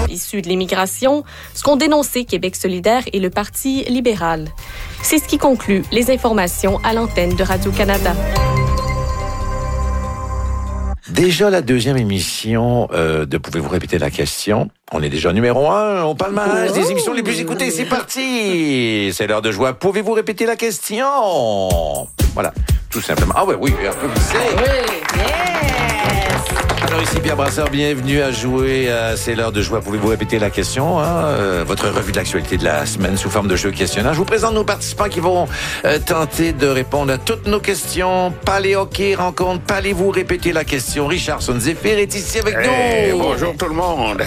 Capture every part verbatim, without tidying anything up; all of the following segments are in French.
issus de l'immigration, ce qu'ont dénoncé Québec solidaire et le Parti libéral. C'est ce qui conclut les informations à l'antenne de Radio-Canada. Déjà la deuxième émission euh, de Pouvez-vous répéter la question? On est déjà numéro un au palmarès des émissions les plus écoutées. C'est parti! C'est l'heure de jouer. Pouvez-vous répéter la question? Voilà, tout simplement. Ah ouais, oui, applaudissez. Ah oui, yes! Alors ici Pierre Brassard, bienvenue à jouer. Euh, c'est l'heure de jouer. Pouvez-vous répéter la question? Hein? Euh, votre revue de l'actualité de la semaine sous forme de jeu questionnaire. Je vous présente nos participants qui vont euh, tenter de répondre à toutes nos questions. Palais hockey rencontre. Palais-vous répéter la question? Richardson Zephyr est ici avec hey, nous. Bonjour tout le monde.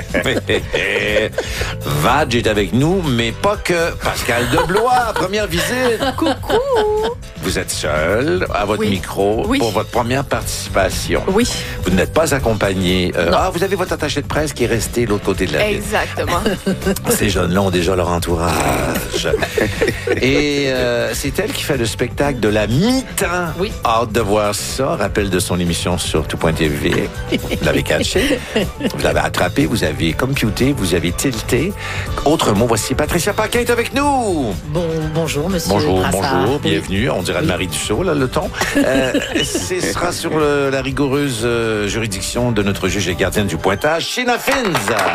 Vadj est avec nous, mais pas que. Pascal Deblois, première visite. Coucou! Vous êtes seul à votre oui. micro oui. pour votre première participation. Oui. Vous n'êtes pas accompagné. Euh, ah, vous avez votre attaché de presse qui est resté de l'autre côté de la ville. Exactement. Ces jeunes-là ont déjà leur entourage. Et euh, c'est elle qui fait le spectacle de la mi-temps. Oui. Hâte de voir ça. Rappel de son émission sur tout point t v. Vous l'avez catché. Vous l'avez attrapé. Vous avez computé. Vous avez tilté. Autre mot, voici Patricia Paquin est avec nous. Bon, bonjour, monsieur Bonjour, Brassard. bonjour, bienvenue. On dirait Anne-Marie Dussault, là, le ton. Euh, ce sera sur le, la rigoureuse euh, juridiction de notre juge et gardienne du pointage, Sheena Fins.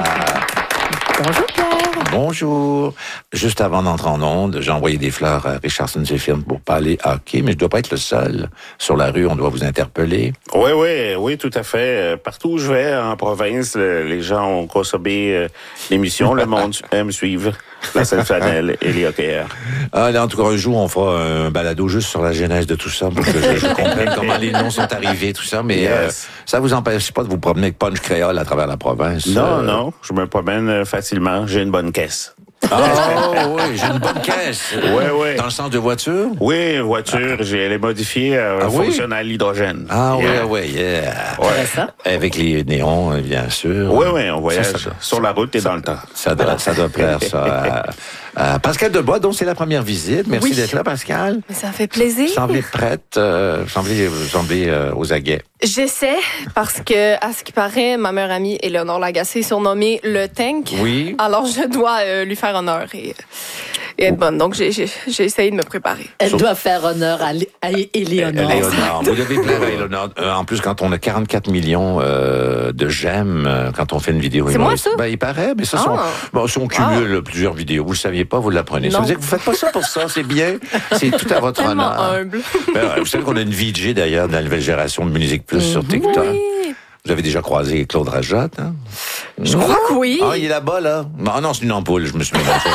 Bonjour, Pierre. Bonjour. Juste avant d'entrer en onde, j'ai envoyé des fleurs à Richardson Zephyr pour parler hockey, mais je ne dois pas être le seul. Sur la rue, on doit vous interpeller. Oui, oui, oui, tout à fait. Partout où je vais, en province, les gens ont consommé l'émission. Le monde aime suivre la Sainte-Flanelle et les hockeyeurs. Ah, là, en tout cas, un jour, on fera un balado juste sur la genèse de tout ça, pour que je, je comprenne comment les noms sont arrivés, tout ça. Mais yes. euh, ça vous empêche pas de vous promener avec punch créole à travers la province? Non, euh... non, je me promène facilement. J'ai une bonne caisse. Ah oh, oui, j'ai une bonne caisse. Oui, oui. Dans le sens de voiture? Oui, voiture. Ah. J'ai, elle est modifiée, euh, ah, fonctionne oui? à l'hydrogène. Ah yeah. oui, oui, yeah. Ouais. Avec les néons, bien sûr. Oui, oui, on voyage ça, ça, sur la route et ça, dans le temps. Ça doit, ça doit plaire, ça. à, à Pascal Debois, donc c'est la première visite. Merci oui. d'être là, Pascal. Ça fait plaisir. Vous semblez prête, euh, vous semblez, vous semblez euh, aux aguets. J'essaie, parce que, à ce qui paraît, ma meilleure amie, Éléonore Lagacé, est surnommée le Tank. Oui. Alors, je dois euh, lui faire honneur et, et être bonne. Donc, j'ai, j'ai, j'ai essayé de me préparer. Elle Sauf... doit faire honneur à, Lé- à Éléonore. Éléonore. Vous devez plaire à Éléonore. Euh, en plus, quand on a quarante-quatre millions euh, de j'aime, euh, quand on fait une vidéo. C'est moi, ça? Ben, il paraît, mais ça, oh. sont, bon, si on cumule oh. plusieurs vidéos, vous le saviez pas, vous l'apprenez. Ça veut dire que vous faites pas ça pour ça, c'est bien. C'est tout à votre tellement honneur. humble. Ben, vous savez qu'on a une V J, d'ailleurs, de la nouvelle génération de Musique Plus mm-hmm. sur TikTok. Oui. Vous avez déjà croisé Claude Rajat, hein? Je crois que oui. Ah, il est là-bas, là. Ah non, c'est une ampoule, je me suis mélangé.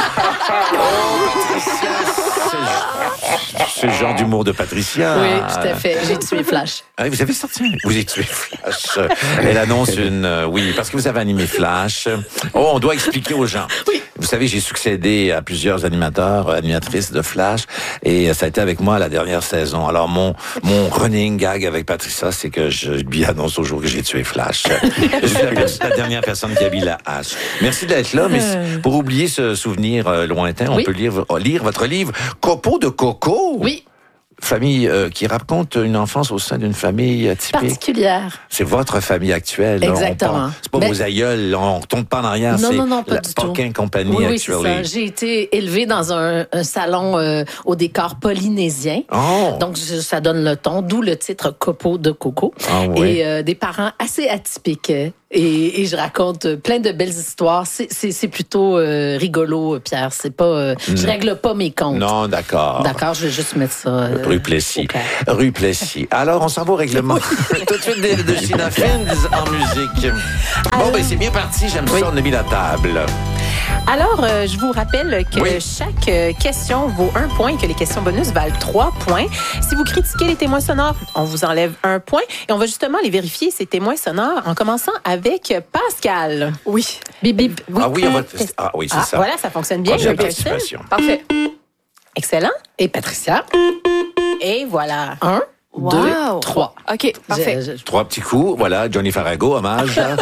Oh, Patricia, c'est, c'est le genre d'humour de Patricia. Oui, tout à fait. J'ai tué Flash. Ah, vous avez sorti? Vous avez tué Flash. Elle annonce une... Euh, oui, parce que vous avez animé Flash. Oh, on doit expliquer aux gens. Oui. Vous savez, j'ai succédé à plusieurs animateurs, animatrices de Flash, et ça a été avec moi la dernière saison. Alors, mon mon running gag avec Patricia, c'est que je lui annonce aujourd'hui que j'ai tué Flash. Je suis la, la dernière personne qui a mis la hache. Merci d'être là, mais pour oublier ce souvenir euh, lointain, on oui. peut lire, lire votre livre « Copeaux de coco ». Oui. Famille euh, qui raconte une enfance au sein d'une famille typique. Particulière. C'est votre famille actuelle. Exactement. Là, on, c'est pas Mais... vos aïeuls, on ne tombe pas en arrière. Non, c'est non, non, pas la du tout. Paquin Compagnie oui, oui, actuelle. c'est ça. J'ai été élevée dans un, un salon euh, au décor polynésien. Oh. Donc, je, ça donne le ton, d'où le titre Copeaux de coco. Ah, oui. Et euh, des parents assez atypiques. Et, et je raconte plein de belles histoires. C'est, c'est, c'est plutôt euh, rigolo, Pierre. C'est pas, euh, mm. je règle pas mes comptes. Non, d'accord. D'accord, je vais juste mettre ça. Euh, Rue Plessis. Rue Plessis. Alors, on s'en va au règlement. Tout de suite de, de Sheena Fins en musique. Bon, Alors... ben c'est bien parti. J'aime oui. ça. On a mis la table. Alors, euh, je vous rappelle que oui. chaque euh, question vaut un point et que les questions bonus valent trois points. Si vous critiquez les témoins sonores, on vous enlève un point. Et on va justement les vérifier, ces témoins sonores, en commençant avec Pascal. Oui. Bip, bip. Oui. Ah oui, on va... ah, oui c'est ah, ça. Voilà, ça fonctionne bien. Première participation. Parfait. Excellent. Et Patricia. Et voilà. Un. Wow. Deux, trois. OK, parfait. Je, je... Trois petits coups. Voilà, Johnny Farago, hommage.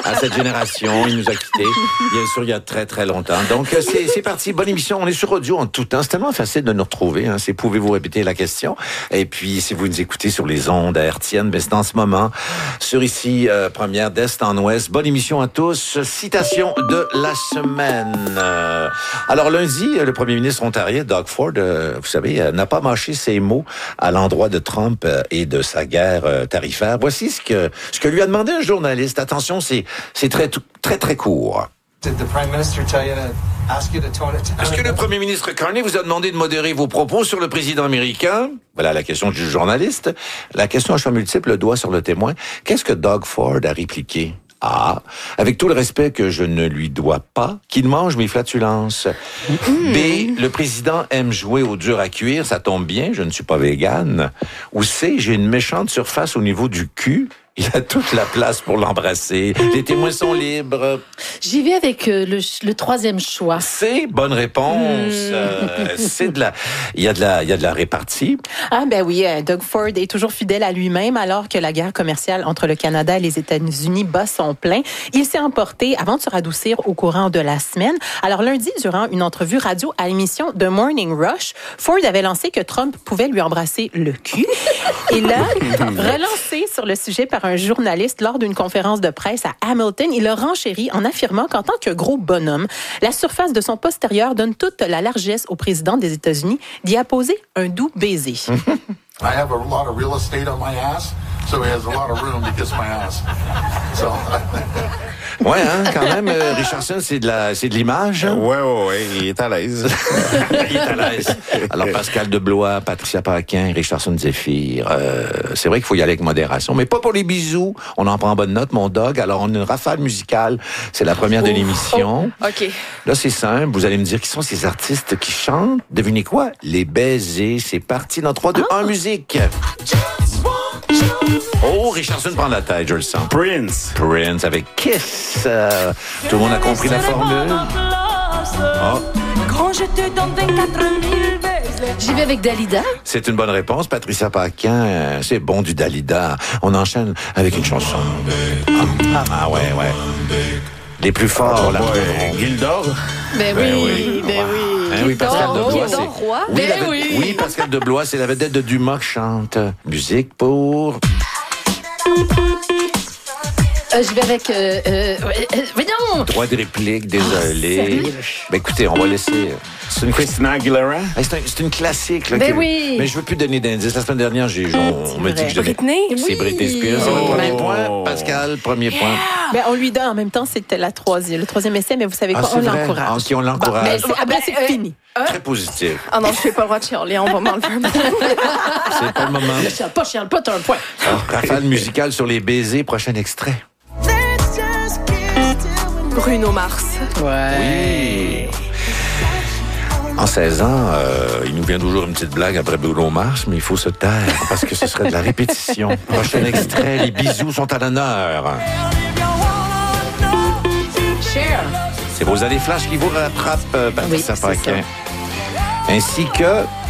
à cette génération. Il nous a quittés, bien sûr, il y a très, très longtemps. Donc, c'est, c'est parti. Bonne émission. On est sur audio en tout temps. C'est tellement facile de nous retrouver. Hein. C'est pouvez-vous répéter la question? Et puis, si vous nous écoutez sur les ondes hertziennes, ben, c'est en ce moment, sur ici, euh, première d'Est en Ouest. Bonne émission à tous. Citation de la semaine. Euh, alors, lundi, le premier ministre ontarien, Doug Ford, euh, vous savez, euh, n'a pas mâché ses mots à l'endroit de Trump euh, et de sa guerre euh, tarifaire. Voici ce que, ce que lui a demandé un journaliste. Attention, c'est, c'est très, très, très court. Did the Prime Minister tell you to ask you to tone it down? Est-ce que le premier ministre Carney vous a demandé de modérer vos propos sur le président américain? Voilà la question du journaliste. La question à choix multiple, le doigt sur le témoin. Qu'est-ce que Doug Ford a répliqué? A. Avec tout le respect que je ne lui dois pas, qu'il mange mes flatulences. Mmh. B. Le président aime jouer au dur à cuire, ça tombe bien, je ne suis pas végane. Ou C. J'ai une méchante surface au niveau du cul. Il a toute la place pour l'embrasser. Les témoins sont libres. J'y vais avec euh, le, le troisième choix. C'est bonne réponse. Mmh. Euh, c'est de la, il y a de la, il y a de la répartie. Ah ben oui, Doug Ford est toujours fidèle à lui-même alors que la guerre commerciale entre le Canada et les États-Unis bat son plein. Il s'est emporté avant de se radoucir au courant de la semaine. Alors lundi, durant une entrevue radio à l'émission The Morning Rush, Ford avait lancé que Trump pouvait lui embrasser le cul. Et là, relancé sur le sujet par un journaliste lors d'une conférence de presse à Hamilton, il a renchéri en affirmant qu'en tant que gros bonhomme, la surface de son postérieur donne toute la largesse au président des États-Unis d'y apposer un doux baiser. I have a lot of real estate on my ass, so he has a lot of room to kiss my ass. So... Ouais, hein, quand même, euh, Richardson, c'est de la, c'est de l'image. Hein? Ouais, ouais, ouais, il est à l'aise. Il est à l'aise. Alors, Pascal Deblois, Patricia Paquin, Richardson Zephyr, euh, c'est vrai qu'il faut y aller avec modération, mais pas pour les bisous. On en prend bonne note, mon dog. Alors, on a une rafale musicale. C'est la première de l'émission. Oh, OK. Là, c'est simple. Vous allez me dire qui sont ces artistes qui chantent. Devinez quoi? Les baisers. C'est parti dans trois, deux, un, musique. Oh, Richardson prend la tête, je le sens. Prince. Prince avec Kiss. Euh, tout le monde a compris la formule. Oh. J'y vais avec Dalida. C'est une bonne réponse, Patricia Paquin. Euh, c'est bon du Dalida. On enchaîne avec une chanson. Ah, ah ouais, ouais. Les plus forts, là. Gildor. Ben, Ben oui, oui. ben oui. Hein, oui, Pascal Gildor, Deblois, Gildor c'est... Roy. Oui, Ben la... oui. oui, Pascal Deblois, c'est la vedette de Dumas qui chante. Musique pour... Euh, je vais avec... Euh, euh, euh, voyons! Droit de réplique, désolé. Ah, ben écoutez, on va laisser... C'est une, Christina Aguilera. hey, c'est, un, c'est une classique. Là, Ben que... oui. Mais je veux plus donner d'indices. La semaine dernière, j'ai, on, on m'a dit que je donnais... Britney? C'est Oui. Britney Spears. C'est Oh. le premier point. Pascal, premier point. Ben, on lui donne en même temps, c'était la troisième, le troisième essai, mais vous savez Ah, quoi, c'est on vrai? l'encourage. Ok, on l'encourage. Ben, c'est- après, c'est euh, fini. Très positif. Ah non, je fais pas le droit de chialer, on va m'enlever un peu. C'est pas le moment. Ne chiale pas, chiale pas, t'as un point. Alors, rafale musicale sur les baisers. Prochain extrait. Bruno Mars. Ouais. Oui. En seize ans, euh, il nous vient toujours une petite blague après Bruno Mars, mais il faut se taire parce que ce serait de la répétition. Prochain extrait, les bisous sont à l'honneur. Cher. C'est vos allées flash qui vous rattrapent, euh, Patricia Oui, c'est Paquin. Ainsi que